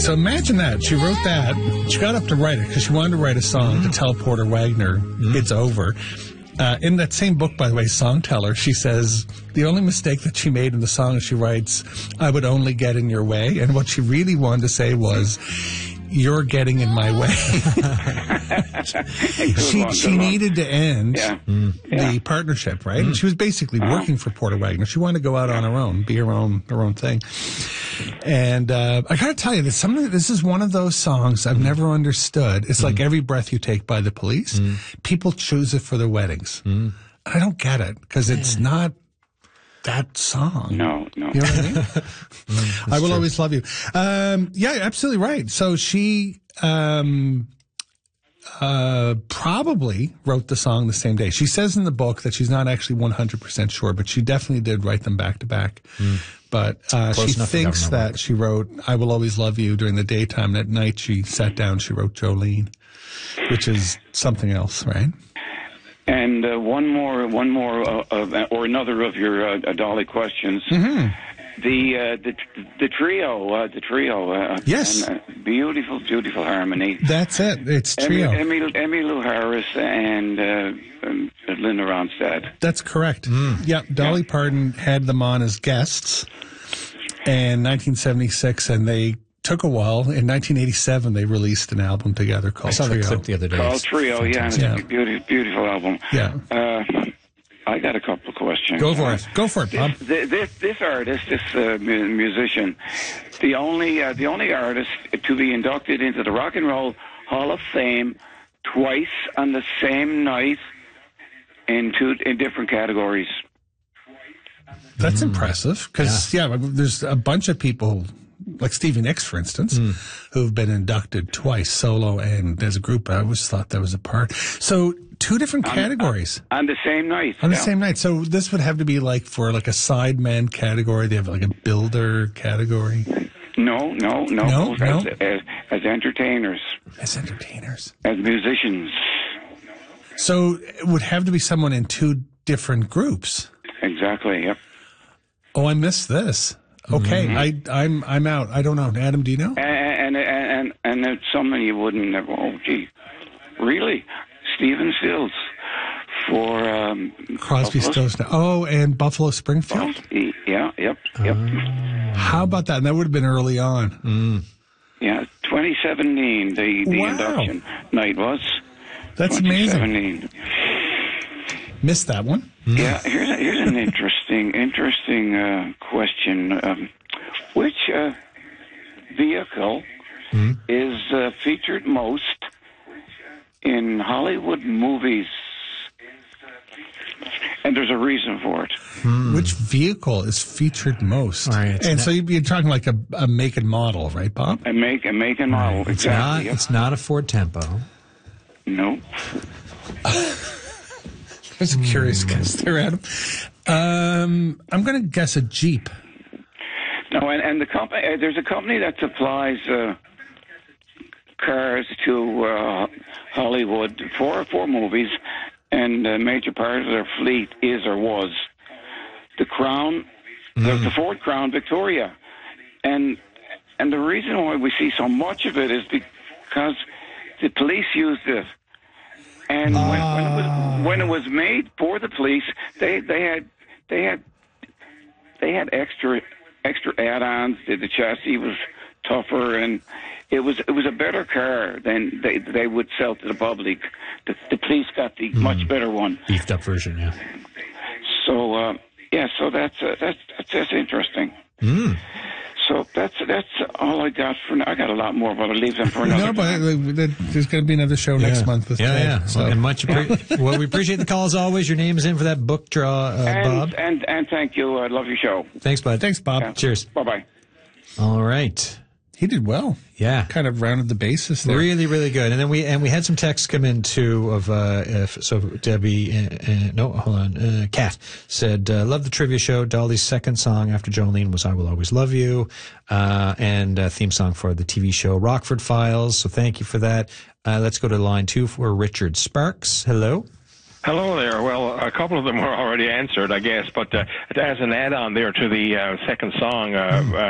So imagine that. She wrote that. She got up to write it because she wanted to write a song to tell Porter Wagoner it's over. In that same book, by the way, Songteller, she says the only mistake that she made in the song is she writes, I would only get in your way. And what she really wanted to say was, you're getting in my way. She needed to end the partnership, right? And she was basically working for Porter Wagoner. She wanted to go out on her own, be her own thing. And I got to tell you, this is one of those songs I've never understood. It's like Every Breath You Take by the Police. People choose it for their weddings. I don't get it because it's not that song. No. You know what I mean? I Will Always Love You. Yeah, absolutely right. So she probably wrote the song the same day. She says in the book that she's not actually 100% sure, but she definitely did write them back to back. But she thinks that she wrote I Will Always Love You during the daytime, and at night she sat down, she wrote Jolene, which is something else, right? And one more, or another of your Dolly questions. The trio. Yes. And, beautiful harmony. That's it. It's trio. Emmylou Harris and Linda Ronstadt. That's correct. Yeah, Dolly Parton had them on as guests in 1976, and they took a while. In 1987, they released an album together called Trio. I saw the clip the other day. Called Trio, and it's a beautiful album. Yeah. I got a couple of questions. Go for it, Bob. This artist, this musician, the only artist to be inducted into the Rock and Roll Hall of Fame twice on the same night in different categories. That's impressive because there's a bunch of people like Stevie Nicks, for instance, who've been inducted twice, solo and as a group. I always thought that was a part. So 2 different categories on the same night. On the same night. So this would have to be like for like a sideman category. They have like a builder category. No. As entertainers. As entertainers. As musicians. So it would have to be someone in 2 different groups. Exactly. Yep. Oh, I missed this. Okay, I'm out. I don't know. Adam, do you know? And it's something you wouldn't never. Oh, gee, really? Stephen Stills for Crosby, Stills. Oh, and Buffalo Springfield. Yep. How about that? And that would have been early on. Yeah, 2017. The induction night was. That's amazing. Missed that one. Yeah, here's an interesting question. Which vehicle is featured most in Hollywood movies? And there's a reason for it. Which vehicle is featured most? Right, and so you're talking like a make and model, right, Bob? A make and model. Right. Exactly. It's not a Ford Tempo. No. I was curious guess there, Adam. I'm going to guess a Jeep. No, and the company, there's a company that supplies cars to Hollywood for movies, and a major part of their fleet is or was the Crown, the Ford Crown Victoria, and the reason why we see so much of it is because the police used it. And when it was made for the police, they had extra add-ons. The chassis was tougher, and it was a better car than they would sell to the public. The police got the much better one, beefed up version. Yeah. So so that's interesting. So that's all I got for now. I got a lot more, but I'll leave them for another time. But there's going to be another show next month with Ted, so. And well, we appreciate the call as always. Your name is in for that book draw, Bob. And thank you. I love your show. Thanks, bud. Thanks, Bob. Yeah. Cheers. Bye-bye. All right. He did well. Yeah. Kind of rounded the bases there. Really, really good. And then we had some texts come in too of so Debbie Kat said love the trivia show. Dolly's second song after Jolene was I Will Always Love You, and theme song for the TV show Rockford Files. So thank you for that. Let's go to line 2 for Richard Sparks. Hello. Hello there. Well, a couple of them were already answered, I guess, but as an add-on there to the second song,